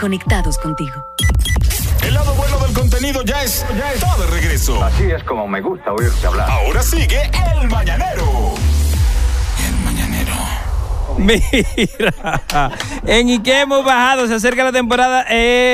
conectados contigo. El lado bueno del contenido ya está de regreso. Así es como me gusta oírte hablar. Ahora sigue El Mañanero. El Mañanero. Mira, en IKEA hemos bajado, se acerca la temporada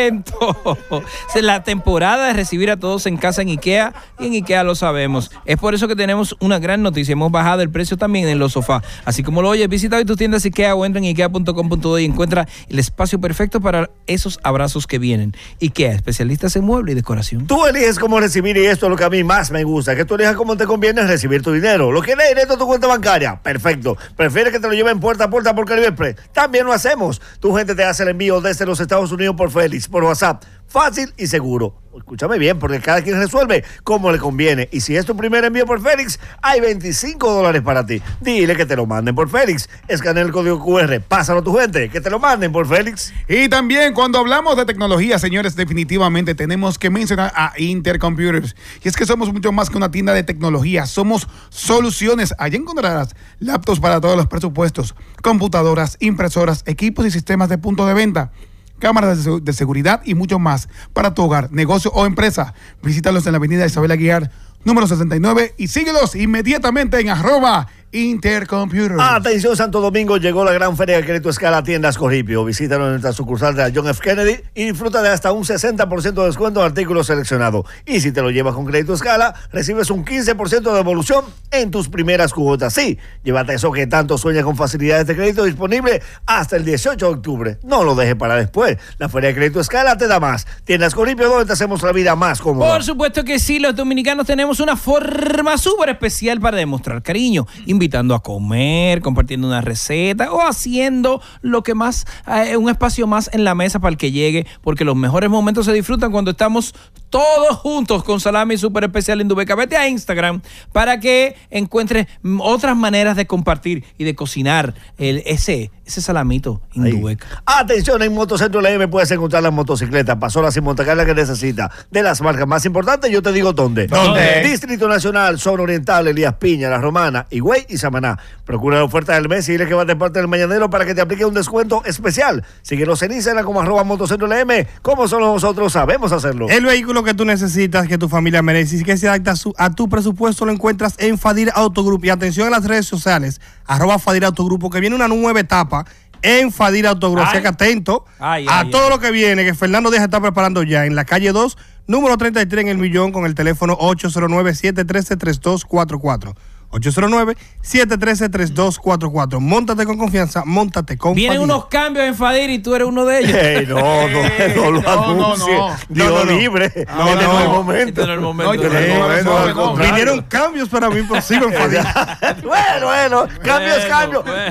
la temporada de recibir a todos en casa en IKEA, y en IKEA lo sabemos. Es por eso que tenemos una gran noticia, hemos bajado el precio también en los sofás. Así como lo oyes, visita hoy tus tiendas IKEA o entra en ikea.com.do y encuentra el espacio perfecto para esos abrazos que vienen. IKEA, especialistas en mueble y decoración. Tú eliges cómo recibir, y esto es lo que a mí más me gusta, que tú elijas cómo te conviene recibir tu dinero. ¿Lo quieres directo a tu cuenta bancaria? Perfecto. ¿Prefieres que te lo lleven puerta a puerta por Caribe Express? También lo hacemos. Tu gente te hace el envío desde los Estados Unidos por Félix, por WhatsApp. Fácil y seguro. Escúchame bien, porque cada quien resuelve como le conviene. Y si es tu primer envío por Félix, hay $25 para ti. Dile que te lo manden por Félix. Escanea el código QR, pásalo a tu gente, que te lo manden por Félix. Y también cuando hablamos de tecnología, señores, definitivamente tenemos que mencionar a Intercomputers. Y es que somos mucho más que una tienda de tecnología, somos soluciones. Allí encontrarás laptops para todos los presupuestos, computadoras, impresoras, equipos y sistemas de punto de venta, cámaras de seguridad y mucho más para tu hogar, negocio o empresa. Visítalos en la avenida Isabel Aguiar, número 69, y síguelos inmediatamente en @Intercomputers. Atención, Santo Domingo, llegó la gran feria de crédito escala Tiendas Corripio. Visítanos en nuestra sucursal de la John F. Kennedy y disfruta de hasta un 60% de descuento en artículos seleccionados. Y si te lo llevas con crédito escala, recibes un 15% de devolución en tus primeras cuotas. Sí, llévate eso que tanto sueñas, con facilidades de crédito disponible hasta el 18 de octubre. No lo dejes para después. La feria de crédito escala te da más. Tiendas Corripio, donde te hacemos la vida más cómoda. Por supuesto que sí, los dominicanos tenemos una forma súper especial para demostrar cariño, invitando a comer, compartiendo una receta o haciendo lo que más, un espacio más en la mesa para el que llegue, porque los mejores momentos se disfrutan cuando estamos todos juntos con salami súper especial Indubeca. Vete a Instagram para que encuentres otras maneras de compartir y de cocinar ese salamito Indubeca. Atención, en Motocentro LM puedes encontrar las motocicletas, pasolas y montacargas que necesitas. De las marcas más importantes, yo te digo dónde. ¿Dónde? Distrito Nacional, Zona Oriental, Elías Piña, La Romana, Higüey y Samaná. Procura la oferta del mes y dile que vas de parte del Mañanero para que te aplique un descuento especial. Síguenos en Instagram como @Motocentro LM. Como solo nosotros sabemos hacerlo. El vehículo que tú necesitas, que tu familia merece y que se adapta a tu presupuesto, lo encuentras en Fadir Autogroup. Y atención a las redes sociales, @Fadir Autogroup, porque viene una nueva etapa en Fadir Autogroup. Así que atento a todo lo que viene, que Fernando Díaz está preparando ya en la calle 2, número 33 en El Millón, con el teléfono 809-713-3244. 809-713-3244. Móntate con confianza, móntate con Vienen Fadir. unos cambios en Fadir y tú eres uno de ellos. No lo anuncie. Dios libre. No es el momento. Vinieron cambios para mí, pero sigo en Fadir. Bueno, cambios.